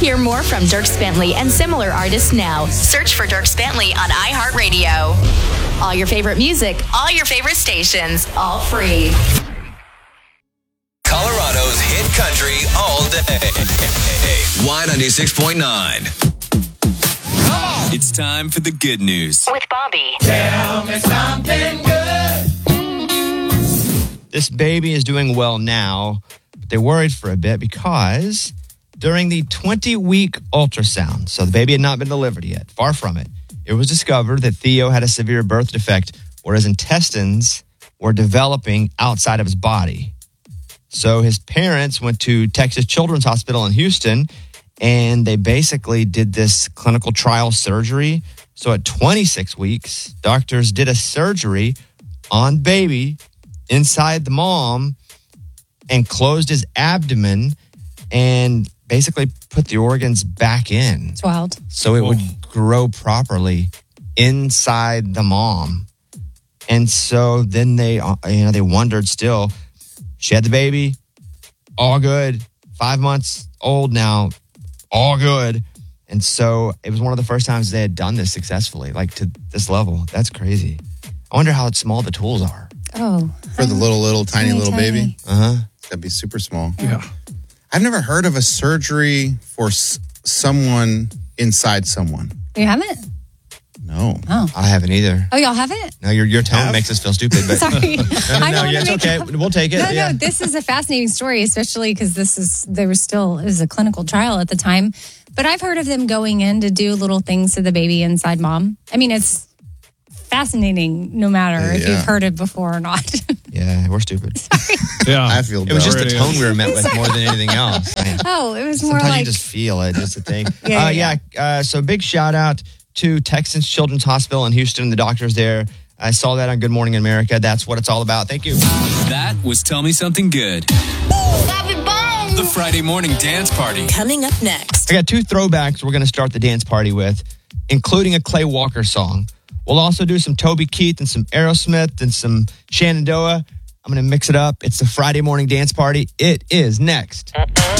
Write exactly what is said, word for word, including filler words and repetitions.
Hear more from Dierks Bentley and similar artists now. Search for Dierks Bentley on iHeartRadio. All your favorite music, all your favorite stations, all free. Colorado's hit country all day. Y ninety-six point nine. It's time for the good news. With Bobby. Tell me something good. This baby is doing well now, but they worried for a bit because during the twenty-week ultrasound, so the baby had not been delivered yet, far from it, it was discovered that Theo had a severe birth defect where his intestines were developing outside of his body. So his parents went to Texas Children's Hospital in Houston, and they basically did this clinical trial surgery. So at twenty-six weeks, doctors did a surgery on baby inside the mom and closed his abdomen and basically put the organs back in. It's wild. So it would grow properly inside the mom. And so then they, uh, you know, they wondered still. She had the baby, all good. Five months old now, all good. And so it was one of the first times they had done this successfully, like to this level. That's crazy. I wonder how small the tools are. Oh. For the little, little, tiny Tiny, little tiny. baby. Uh-huh. That'd be super small. Yeah. I've never heard of a surgery for s- someone inside someone. You haven't? No. Oh. I haven't either. Oh, y'all haven't? No, your your tone Have? makes us feel stupid. But Sorry. no, no, I no, don't wanna yeah, it's make okay. it- We'll take it. No, yeah. no, this is a fascinating story, especially because this is, there was still, it was a clinical trial at the time. But I've heard of them going in to do little things to the baby inside mom. I mean, it's fascinating no matter if Yeah. you've heard it before or not. Yeah, we're stupid. Yeah. I feel It was just dumb. the tone we were met with more than anything else. Man. Oh, it was more Sometimes like, you just feel it. Just a thing. Yeah, uh, yeah, yeah. Uh, so big shout out to Texas Children's Hospital in Houston, the doctors there. I saw that on Good Morning America. That's what it's all about. Thank you. That was Tell Me Something Good. The Friday morning dance party. Coming up next. I got two throwbacks we're going to start the dance party with, including a Clay Walker song. We'll also do some Toby Keith and some Aerosmith and some Shenandoah. I'm going to mix it up. It's the Friday morning dance party. It is next.